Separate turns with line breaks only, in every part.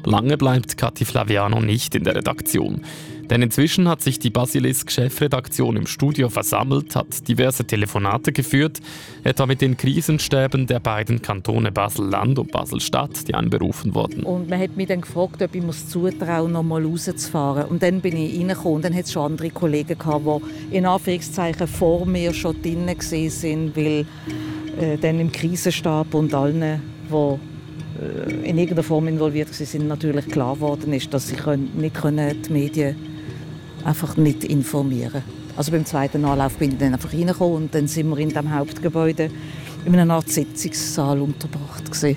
Lange bleibt Kathi Flaviano nicht in der Redaktion. Denn inzwischen hat sich die Basilisk-Chefredaktion im Studio versammelt, hat diverse Telefonate geführt, etwa mit den Krisenstäben der beiden Kantone Basel-Land und Basel-Stadt, die einberufen wurden.
Und man hat mich dann gefragt, ob ich mir zutrauen noch mal rauszufahren. Und dann bin ich reingekommen. Und dann hat es schon andere Kollegen gehabt, die in Anführungszeichen vor mir schon drinnen waren, weil dann im Krisenstab und allen, die in irgendeiner Form involviert waren, natürlich klar geworden ist, dass sie die Medien einfach nicht informieren. Also beim zweiten Anlauf bin ich dann einfach reingekommen und dann sind wir in diesem Hauptgebäude in einer Art Sitzungssaal untergebracht gewesen.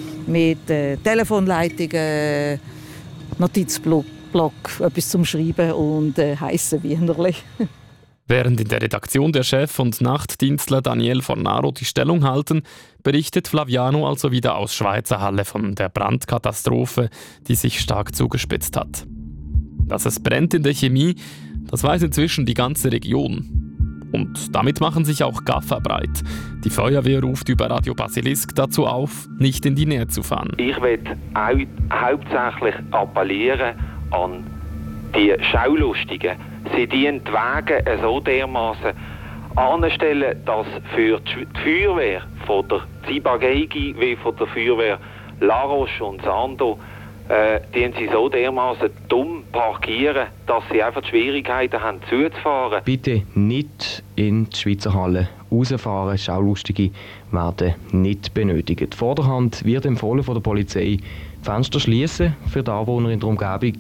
Mit Telefonleitungen, Notizblock, etwas zum Schreiben und heissen Wienerli.
Während in der Redaktion der Chef und Nachtdienstler Daniel Fornaro die Stellung halten, berichtet Flaviano also wieder aus Schweizer Halle von der Brandkatastrophe, die sich stark zugespitzt hat. Dass es brennt in der Chemie, das weiß inzwischen die ganze Region. Und damit machen sich auch Gaffer breit. Die Feuerwehr ruft über Radio Basilisk dazu auf, nicht in die Nähe zu fahren.
Ich möchte hauptsächlich appellieren an die Schaulustigen. Sie dienen die Wege so dermaßen anstellen, dass für die Feuerwehr von der Ziba-Geigy wie von der Feuerwehr La Roche und Sando die sie so dermaßen dumm parkieren, dass sie einfach Schwierigkeiten haben, zuzufahren.
Bitte nicht in die Schweizer Halle rausfahren. Schaulustige werden nicht benötigt. Vorderhand wird empfohlen von der Polizei, Fenster schließen für die Anwohner in der Umgebung.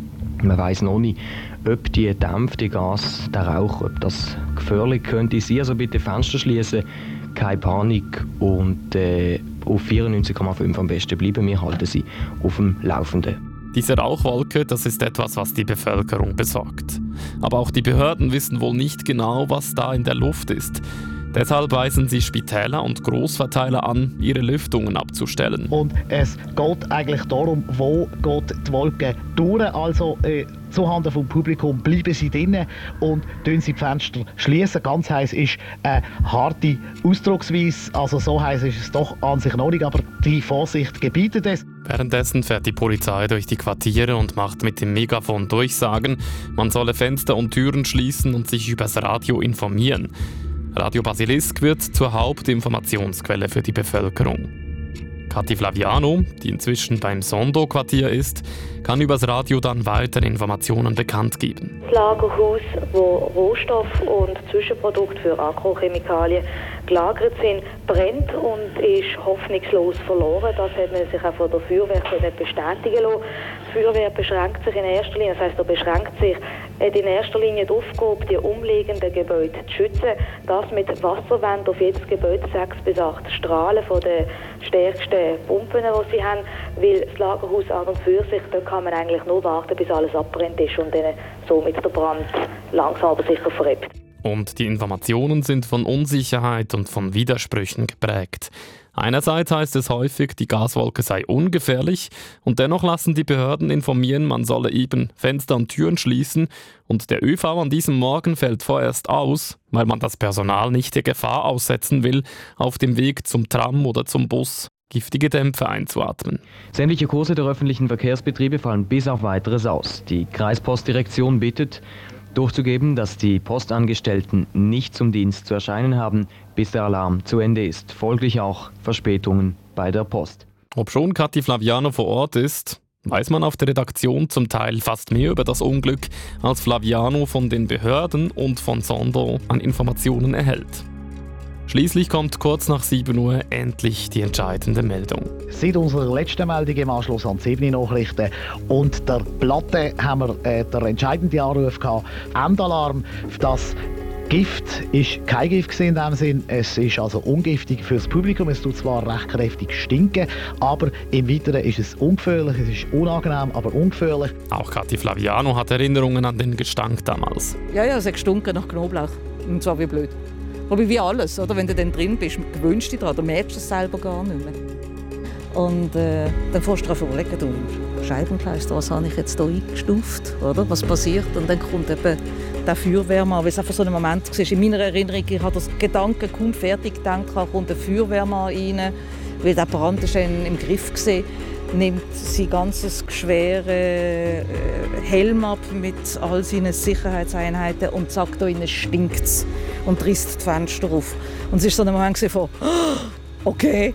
Man weiss noch nicht, ob die dämpfte Gas, der Rauch, ob das gefährlich könnte sein. Also bitte Fenster schließen, keine Panik und auf 94,5 am besten bleiben. Wir halten Sie auf dem Laufenden.
Diese Rauchwolke, das ist etwas, was die Bevölkerung besorgt. Aber auch die Behörden wissen wohl nicht genau, was da in der Luft ist. Deshalb weisen sie Spitäler und Grossverteiler an, ihre Lüftungen abzustellen.
Und es geht eigentlich darum, wo geht die Wolke durch. Also zuhanden vom Publikum bleiben sie drinnen und schließen sie die Fenster schließen. Ganz heiß ist eine harte Ausdrucksweise. Also so heiß ist es doch an sich noch nicht, aber die Vorsicht gebietet es.
Währenddessen fährt die Polizei durch die Quartiere und macht mit dem Megafon Durchsagen, man solle Fenster und Türen schließen und sich übers Radio informieren. Radio Basilisk wird zur Hauptinformationsquelle für die Bevölkerung. Kathi Flaviano, die inzwischen beim Sondo-Quartier ist, kann übers Radio dann weitere Informationen bekannt geben.
Das Lagerhaus, wo Rohstoff und Zwischenprodukte für Agrochemikalien gelagert sind, brennt und ist hoffnungslos verloren. Das hat man sich auch von der Feuerwehr nicht bestätigen lassen. Die Feuerwehr beschränkt sich in erster Linie, das heisst, beschränkt sich in erster Linie die Aufgabe, die umliegenden Gebäude zu schützen. Das mit Wasserwänden auf jedes Gebäude 6 bis 8 Strahlen von den stärksten Pumpen, die sie haben. Weil das Lagerhaus an und für sich, da kann man eigentlich nur warten, bis alles abbrennt ist und dann somit der Brand langsam aber sicher verhebt.
Und die Informationen sind von Unsicherheit und von Widersprüchen geprägt. Einerseits heißt es häufig, die Gaswolke sei ungefährlich und dennoch lassen die Behörden informieren, man solle eben Fenster und Türen schließen und der ÖV an diesem Morgen fällt vorerst aus, weil man das Personal nicht der Gefahr aussetzen will, auf dem Weg zum Tram oder zum Bus giftige Dämpfe einzuatmen.
Sämtliche Kurse der öffentlichen Verkehrsbetriebe fallen bis auf Weiteres aus. Die Kreispostdirektion bittet, durchzugeben, dass die Postangestellten nicht zum Dienst zu erscheinen haben, bis der Alarm zu Ende ist. Folglich auch Verspätungen bei der Post.
Obschon Kathi Flaviano vor Ort ist, weiß man auf der Redaktion zum Teil fast mehr über das Unglück, als Flaviano von den Behörden und von Sondo an Informationen erhält. Schließlich kommt kurz nach 7 Uhr endlich die entscheidende Meldung.
Seit unserer letzten Meldung im Anschluss an die 7 Nachrichten und der Platte haben wir den entscheidenden Anruf gehabt. Endalarm. Das Gift ist kein Gift in dem Sinn. Es ist also ungiftig für das Publikum. Es tut zwar recht kräftig stinken, aber im Weiteren ist es ungefährlich. Es ist unangenehm, aber ungefährlich.
Auch Kathi Flaviano hat Erinnerungen an den Gestank damals.
Ja, es hat gestunken nach Knoblauch. Und zwar wie blöd. Aber wie alles, oder? Wenn du dann drin bist, gewöhnst du dich daran, du merkst es selber gar nicht mehr. Und dann fährst du dir überlegen, du Scheibenkleister, was habe ich jetzt hier eingestuft, oder? Was passiert? Und dann kommt eben der Feuerwehrmann, weil es einfach so ein Moment war. In meiner Erinnerung, ich habe das Gedanken kaum fertig gedacht, kommt der Feuerwehrmann rein, weil der Brand ist im Griff war. nimmt sein ganzes schwere Helm ab mit all seinen Sicherheitseinheiten und sagt, da innen stinkt's und reißt die Fenster auf. Und es war so ein Moment von okay.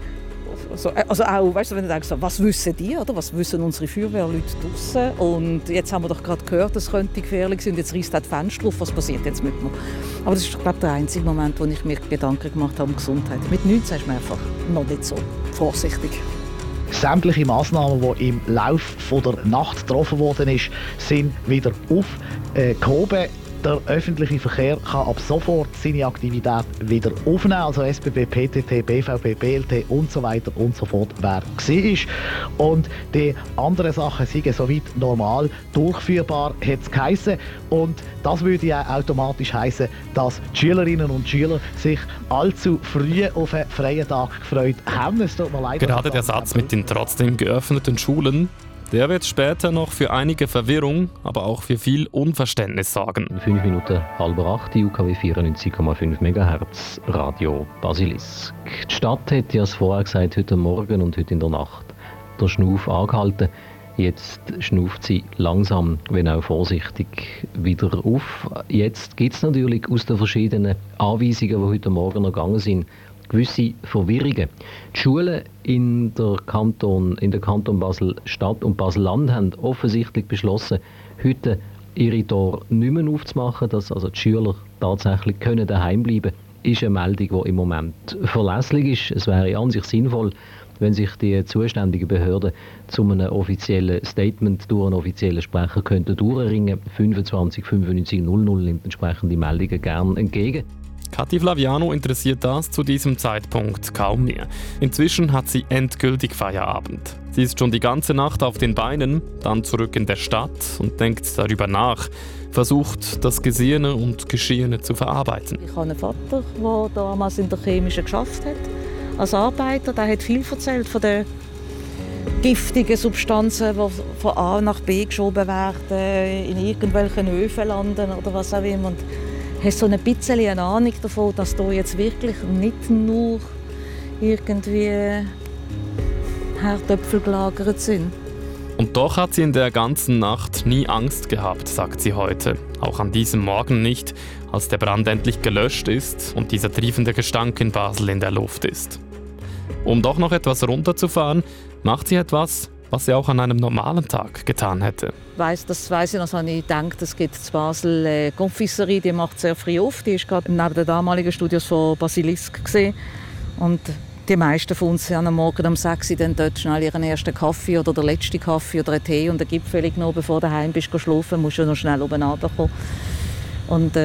Also auch, weißt du, wenn du denkst, was wissen die, oder? Was wissen unsere Feuerwehrleute draussen? Und jetzt haben wir doch gerade gehört, es könnte gefährlich sein und jetzt reißt das Fenster auf, was passiert jetzt mit mir? Aber das ist, glaube ich, der einzige Moment, wo ich mir Gedanken gemacht habe um Gesundheit. Mit 19 ist man einfach noch nicht so vorsichtig.
Sämtliche Massnahmen, die im Laufe der Nacht getroffen wurden, sind wieder aufgehoben. Der öffentliche Verkehr kann ab sofort seine Aktivität wieder aufnehmen. Also SBB, PTT, BVB, BLT und so weiter und so fort, wer war. Und die anderen Sachen sind soweit normal durchführbar, hat es geheissen. Und das würde ja automatisch heissen, dass die Schülerinnen und Schüler sich allzu früh auf einen freien Tag gefreut haben. Es tut mir leid,
gerade der Satz mit den trotzdem geöffneten Schulen, der wird später noch für einige Verwirrung, aber auch für viel Unverständnis sorgen.
5 Minuten 7:30, UKW 94,5 MHz, Radio Basilisk. Die Stadt hat ja vorher gesagt, heute Morgen und heute in der Nacht der Schnuff angehalten. Jetzt schnuft sie langsam, wenn auch vorsichtig, wieder auf. Jetzt gibt es natürlich aus den verschiedenen Anweisungen, die heute Morgen ergangen sind, gewisse Verwirrungen. Die Schulen in der Kanton Basel-Stadt und Basel-Land haben offensichtlich beschlossen, heute ihre Tore nicht mehr aufzumachen, dass also die Schüler tatsächlich daheim bleiben können. Ist eine Meldung, die im Moment verlässlich ist. Es wäre an sich sinnvoll, wenn sich die zuständigen Behörden zu einem offiziellen Statement durch einen offiziellen Sprecher könnten durchringen. 25 95 00 nimmt entsprechende Meldungen gerne entgegen.
Kathi Flaviano interessiert das zu diesem Zeitpunkt kaum mehr. Inzwischen hat sie endgültig Feierabend. Sie ist schon die ganze Nacht auf den Beinen, dann zurück in der Stadt und denkt darüber nach, versucht, das Gesehene und Geschehene zu verarbeiten.
Ich habe einen Vater, der damals in der Chemischen geschafft hat, als Arbeiter. Der hat viel erzählt von den giftigen Substanzen, die von A nach B geschoben werden, in irgendwelchen Öfen landen oder was auch immer. Und hast so ein bisschen eine Ahnung davon, dass da jetzt wirklich nicht nur irgendwie Herdöpfel gelagert sind.
Und doch hat sie in der ganzen Nacht nie Angst gehabt, sagt sie heute. Auch an diesem Morgen nicht, als der Brand endlich gelöscht ist und dieser triefende Gestank in Basel in der Luft ist. Um doch noch etwas runterzufahren, macht sie etwas, was sie auch an einem normalen Tag getan hätte.
Das weiss ich noch, als ich denke, es gibt in Basel eine Confiserie, die macht sehr früh auf. Die war gerade neben den damaligen Studios von Basilisk gewesen. Und die meisten von uns haben am Morgen um 6 Uhr dann dort schnell ihren ersten Kaffee oder den letzten Kaffee oder einen Tee und einen Gipfel genommen, bevor du heim bist schlafen. Musst du noch schnell oben runterkommen. Und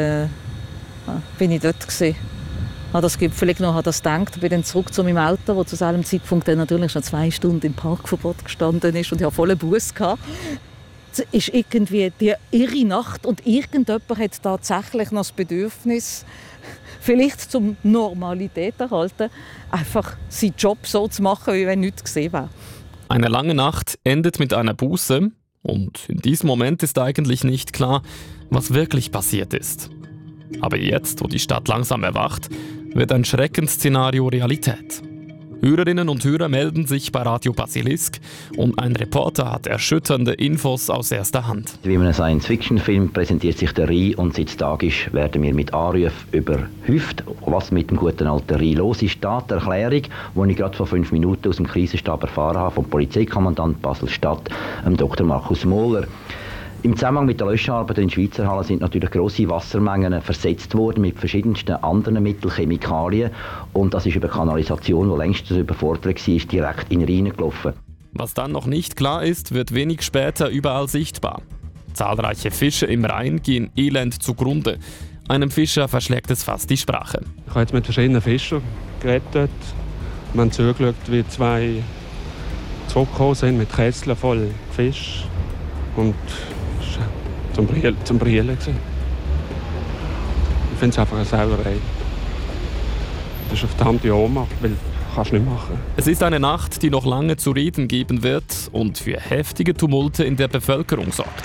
bin ich dort gewesen. Habe das Gipfel genommen, habe das gedacht, bin dann zurück zu meinem Auto, wo zu diesem Zeitpunkt dann natürlich schon 2 Stunden im Parkverbot gestanden ist und ich hatte vollen Bus gehabt. Es ist irgendwie die irre Nacht und irgendjemand hat tatsächlich noch das Bedürfnis, vielleicht zum Normalität erhalten, einfach seinen Job so zu machen, wie wenn nichts gesehen wäre.
Eine lange Nacht endet mit einer Buße und in diesem Moment ist eigentlich nicht klar, was wirklich passiert ist. Aber jetzt, wo die Stadt langsam erwacht, wird ein Schreckensszenario Realität. Hörerinnen und Hörer melden sich bei Radio Basilisk und ein Reporter hat erschütternde Infos aus erster Hand.
Wie in einem Science-Fiction-Film präsentiert sich der Rie und seit Tagisch werden wir mit Anrufen überhäuft. Was mit dem guten alten Rie los ist, da die Erklärung, die ich gerade vor 5 Minuten aus dem Krisenstab erfahren habe, vom Polizeikommandant Basel-Stadt, Dr. Markus Mohler. Im Zusammenhang mit den Löscharbeiten in Schweizer Halle sind natürlich grosse Wassermengen versetzt worden mit verschiedensten anderen Mitteln, Chemikalien. Und das ist über Kanalisation, die längst überfordert war, direkt in den Rhein gelaufen.
Was dann noch nicht klar ist, wird wenig später überall sichtbar. Zahlreiche Fische im Rhein gehen elend zugrunde. Einem Fischer verschlägt es fast die Sprache.
Ich habe jetzt mit verschiedenen Fischern geredet. Wir haben zugeschaut, wie 2 zurückgekommen sind mit Kesseln voll Fisch. Und zum Brillen gewesen. Ich finde es einfach eine Sauerei. Das ist eine verdammte Ohnmacht, weil kannst du nicht machen.
Es ist eine Nacht, die noch lange zu reden geben wird und für heftige Tumulte in der Bevölkerung sorgt.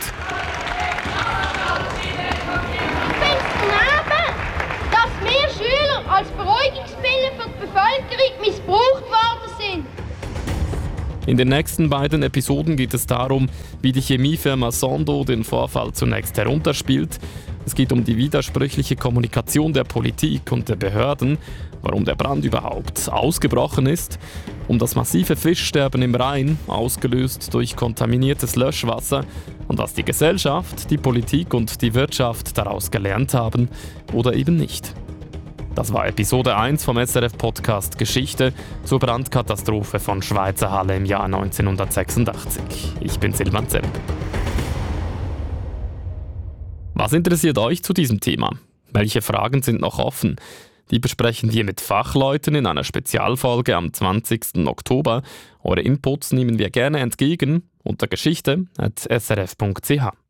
Ich finde es daneben, dass wir Schüler als Beruhigungspille für die Bevölkerung missbraucht worden sind.
In den nächsten beiden Episoden geht es darum, wie die Chemiefirma Sandoz den Vorfall zunächst herunterspielt. Es geht um die widersprüchliche Kommunikation der Politik und der Behörden, warum der Brand überhaupt ausgebrochen ist, um das massive Fischsterben im Rhein, ausgelöst durch kontaminiertes Löschwasser, und was die Gesellschaft, die Politik und die Wirtschaft daraus gelernt haben oder eben nicht. Das war Episode 1 vom SRF-Podcast Geschichte zur Brandkatastrophe von Schweizer Halle im Jahr 1986. Ich bin Silvan Zemp. Was interessiert euch zu diesem Thema? Welche Fragen sind noch offen? Die besprechen wir mit Fachleuten in einer Spezialfolge am 20. Oktober. Eure Inputs nehmen wir gerne entgegen unter geschichte@srf.ch.